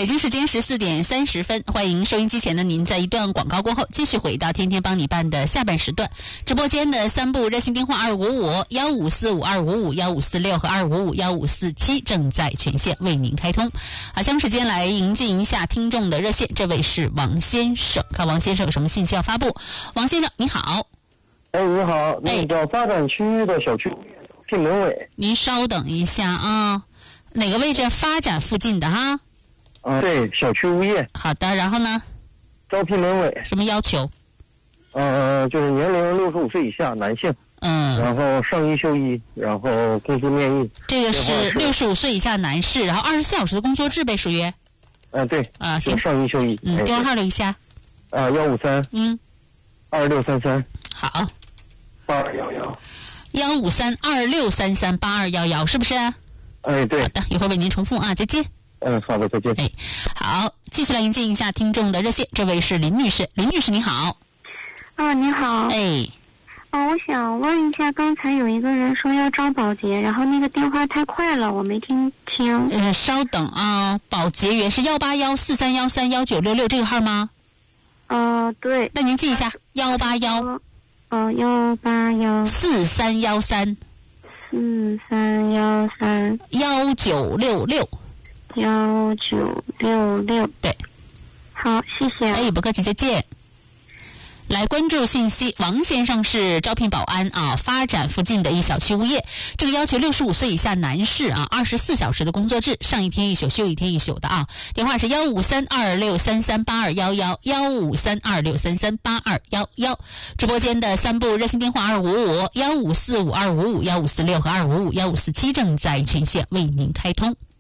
北京时间14:30，欢迎收音机前的您在一段广告过后继续回到天天帮你办的下半时段。直播间的3部热线电话2555-1545-2546和2555-1547正在全线为您开通。好，下面时间来迎进一下听众的热线，这位是王先生，看王先生有什么信息要发布。王先生你好。 你好，那个发展区域的小区聘门委。 您稍等一下啊，哪个位置？发展附近的哈？ 对，小区物业。 好的，然后呢？ 招聘门委。 什么要求？ 就是年龄65岁以下，男性。然后上一休一，然后公司面议。 这个是65岁以下男士，然后24小时的工作制呗，属于。 对。 行。 上一休一。 电话号留一下。 153。2633。 好。 8211。 15326338211，是不是？ 对。 好的，一会儿为您重复啊，再见。 好的，再见。 好，继续来迎接一下听众的热线，这位是林女士。林女士你好。 你好。我想问一下，刚才有一个人说要招保洁，然后那个电话太快了，我没听清。 稍等啊，保洁员是18143131966这个号吗？ 对。 那您记一下181。 1814313 1966。对。 好，谢谢。 不客气，再见。来关注信息，王先生是招聘保安发展附近的一小区物业，这个要求65岁以下男士24小时的工作制，上一天一宿休一天一宿的电话是15326338211 15326338211，直播间的3部热线电话2555-1545-2556和2555-1547正在全线为您开通。